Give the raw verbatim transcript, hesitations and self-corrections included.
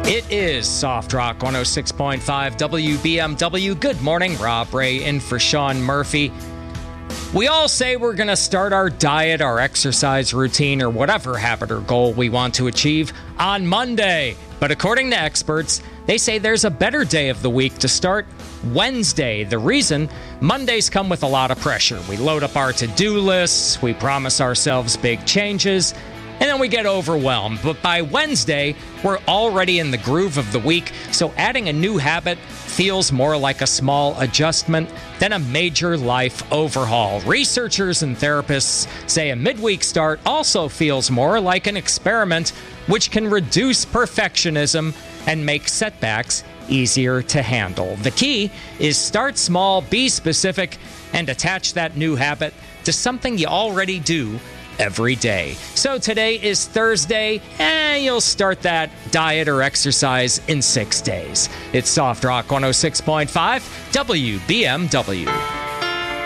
It is Soft Rock one oh six point five W B M W. Good morning, Rob Ray in for Sean Murphy. We all say we're going to start our diet, our exercise routine, or whatever habit or goal we want to achieve on Monday. But according to experts, they say there's a better day of the week to start, Wednesday. The reason? Mondays come with a lot of pressure. We load up our to-do lists, we promise ourselves big changes, and then we get overwhelmed. But by Wednesday, we're already in the groove of the week, so adding a new habit feels more like a small adjustment than a major life overhaul. Researchers and therapists say a midweek start also feels more like an experiment, which can reduce perfectionism and make setbacks easier to handle. The key is start small, be specific, and attach that new habit to something you already do every day. So today is Thursday, and you'll start that diet or exercise in six days. It's Soft Rock one oh six point five W B M W.